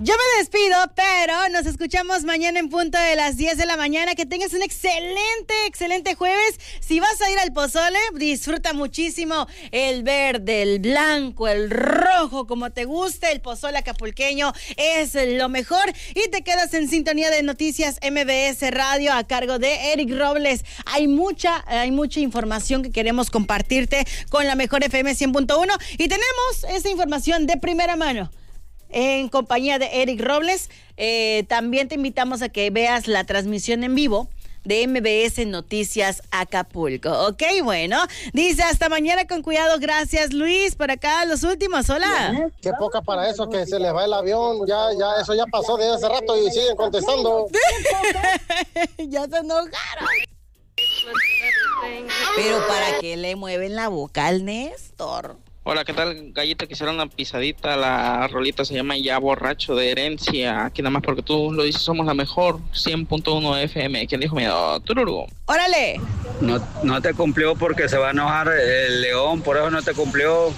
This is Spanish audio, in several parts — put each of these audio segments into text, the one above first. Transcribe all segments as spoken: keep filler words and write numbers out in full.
Yo me despido, pero nos escuchamos mañana en punto de las diez de la mañana. Que tengas un excelente, excelente jueves. Si vas a ir al pozole, disfruta muchísimo el verde, el blanco, el rojo, como te guste. El pozole acapulqueño es lo mejor. Y te quedas en sintonía de Noticias M B S Radio a cargo de Eric Robles. Hay mucha, hay mucha información que queremos compartirte con la mejor F M cien punto uno. Y tenemos esa información de primera mano en compañía de Eric Robles. Eh, también te invitamos a que veas la transmisión en vivo de M B S Noticias Acapulco. Ok, bueno, dice hasta mañana con cuidado. Gracias, Luis. Por acá los últimos, hola. Qué poca para eso, que se les va el avión. Ya, ya, eso ya pasó de hace rato y siguen contestando. Ya se enojaron. Pero ¿para qué le mueven la boca al Néstor? Hola, ¿qué tal, Gallita? Quisiera una pisadita. La rolita se llama Ya Borracho, de Herencia. Aquí nada más porque tú lo dices, somos la mejor. cien punto uno F M. ¿Quién dijo miedo? Tururu. ¡Órale! No, no te cumplió porque se va a enojar el león, por eso no te cumplió.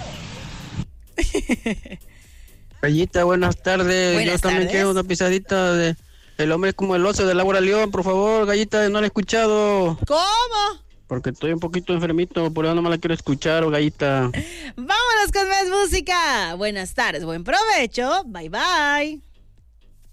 Gallita, buenas tardes. Buenas Yo también tardes. quiero una pisadita de El hombre es como el oso de Laura León, por favor, Gallita, no la he escuchado. ¿Cómo? Porque estoy un poquito enfermito, por eso no me la quiero escuchar, Gallita. Vámonos con más música. Buenas tardes, buen provecho. Bye, bye.